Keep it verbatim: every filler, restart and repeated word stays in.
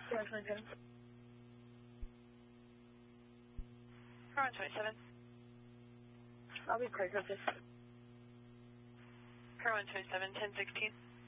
Car one twenty-seven. Car one twenty-seven. I'll be quick with this. Car one twenty-seven, ten sixteen.